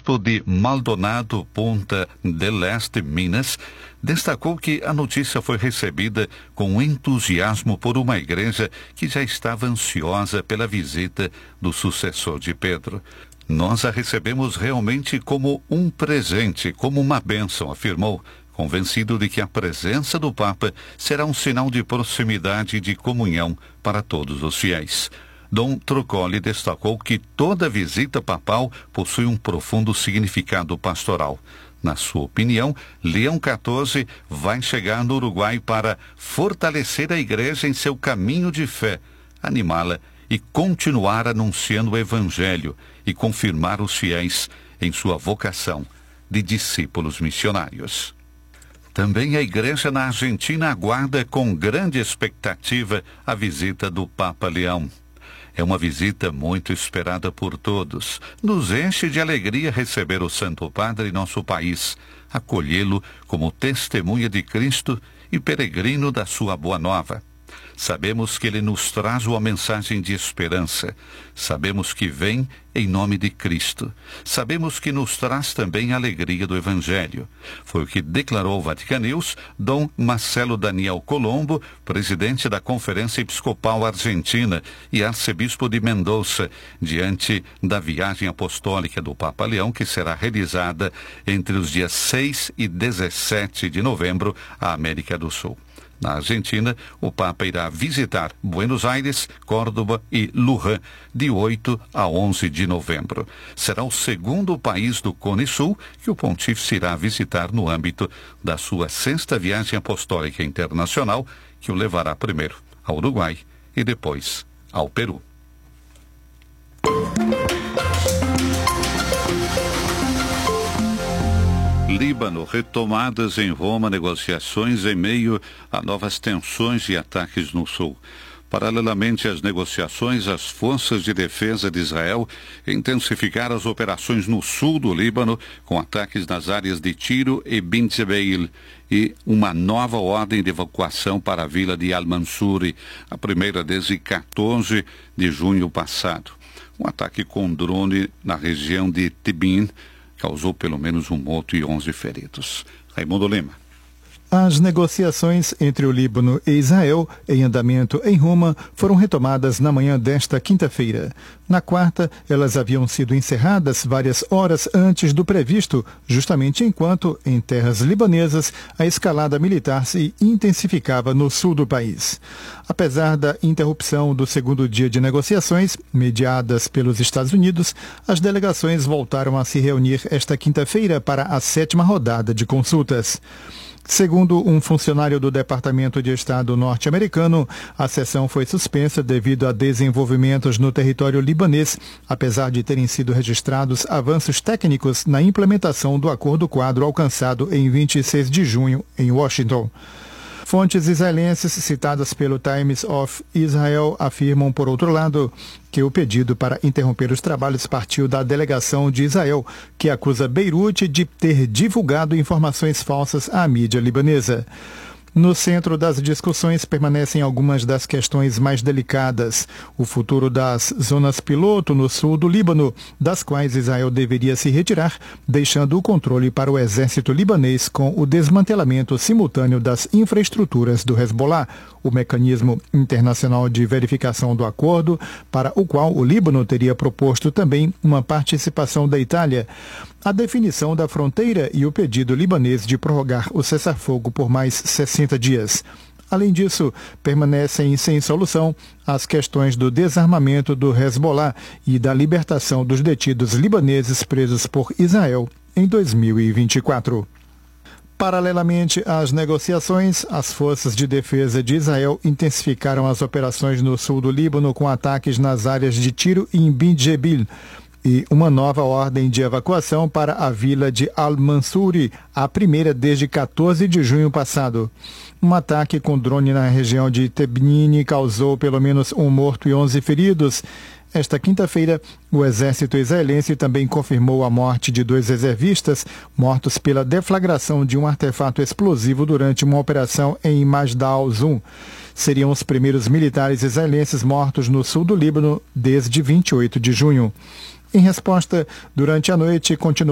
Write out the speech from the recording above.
arcebispo de Maldonado, Punta del Este, Minas, destacou que a notícia foi recebida com entusiasmo por uma igreja que já estava ansiosa pela visita do sucessor de Pedro. Nós a recebemos realmente como um presente, como uma bênção, afirmou, convencido de que a presença do Papa será um sinal de proximidade e de comunhão para todos os fiéis. Dom Truccoli destacou que toda visita papal possui um profundo significado pastoral. Na sua opinião, Leão XIV vai chegar no Uruguai para fortalecer a igreja em seu caminho de fé, animá-la e continuar anunciando o Evangelho e confirmar os fiéis em sua vocação de discípulos missionários. Também a igreja na Argentina aguarda com grande expectativa a visita do Papa Leão. É uma visita muito esperada por todos. Nos enche de alegria receber o Santo Padre em nosso país, acolhê-lo como testemunha de Cristo e peregrino da sua boa nova. Sabemos que ele nos traz uma mensagem de esperança. Sabemos que vem em nome de Cristo. Sabemos que nos traz também a alegria do Evangelho. Foi o que declarou o Vatican News Dom Marcelo Daniel Colombo, presidente da Conferência Episcopal Argentina e arcebispo de Mendoza, diante da viagem apostólica do Papa Leão, que será realizada entre os dias 6 e 17 de novembro à América do Sul. Na Argentina, o Papa irá visitar Buenos Aires, Córdoba e Luján de 8 a 11 de novembro. Será o segundo país do Cone Sul que o pontífice irá visitar no âmbito da sua 6ª viagem apostólica internacional, que o levará primeiro ao Uruguai e depois ao Peru. Líbano, retomadas em Roma negociações em meio a novas tensões e ataques no sul. Paralelamente às negociações, as forças de defesa de Israel intensificaram as operações no sul do Líbano, com ataques nas áreas de Tiro e Bint Jbeil, e uma nova ordem de evacuação para a vila de Al-Mansuri, a primeira desde 14 de junho passado. Um ataque com drone na região de Tibin causou pelo menos um morto e 11 feridos. Raimundo Lima. As negociações entre o Líbano e Israel, em andamento em Roma, foram retomadas na manhã desta quinta-feira. Na quarta, elas haviam sido encerradas várias horas antes do previsto, justamente enquanto, em terras libanesas, a escalada militar se intensificava no sul do país. Apesar da interrupção do segundo dia de negociações, mediadas pelos Estados Unidos, as delegações voltaram a se reunir esta quinta-feira para a 7ª rodada de consultas. Segundo um funcionário do Departamento de Estado norte-americano, a sessão foi suspensa devido a desenvolvimentos no território libanês, apesar de terem sido registrados avanços técnicos na implementação do acordo quadro alcançado em 26 de junho em Washington. Fontes israelenses citadas pelo Times of Israel afirmam, por outro lado, que o pedido para interromper os trabalhos partiu da delegação de Israel, que acusa Beirute de ter divulgado informações falsas à mídia libanesa. No centro das discussões permanecem algumas das questões mais delicadas. O futuro das zonas piloto no sul do Líbano, das quais Israel deveria se retirar, deixando o controle para o exército libanês com o desmantelamento simultâneo das infraestruturas do Hezbollah, o mecanismo internacional de verificação do acordo, para o qual o Líbano teria proposto também uma participação da Itália, a definição da fronteira e o pedido libanês de prorrogar o cessar-fogo por mais 60 dias. Além disso, permanecem sem solução as questões do desarmamento do Hezbollah e da libertação dos detidos libaneses presos por Israel em 2024. Paralelamente às negociações, as forças de defesa de Israel intensificaram as operações no sul do Líbano com ataques nas áreas de Tiro e Bint Jbeil, e uma nova ordem de evacuação para a vila de Al-Mansuri, a primeira desde 14 de junho passado. Um ataque com drone na região de Tebnini causou pelo menos um morto e 11 feridos. Esta quinta-feira, o exército israelense também confirmou a morte de 2 reservistas mortos pela deflagração de um artefato explosivo durante uma operação em Majdal Zum. Seriam os primeiros militares israelenses mortos no sul do Líbano desde 28 de junho. Em resposta, durante a noite, continuou